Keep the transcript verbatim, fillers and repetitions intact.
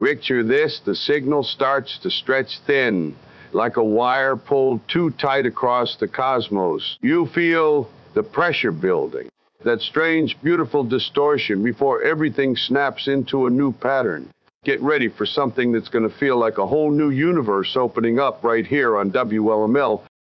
Picture this, the signal starts to stretch thin, like a wire pulled too tight across the cosmos. You feel the pressure building, that strange, beautiful distortion before everything snaps into a new pattern. Get ready for something that's going to feel like a whole new universe opening up right here on W L M L.